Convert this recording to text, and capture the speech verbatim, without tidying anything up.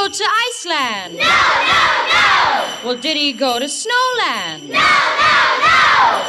go to Iceland? No, no, no! Well, did he go to Snowland? No, no, no!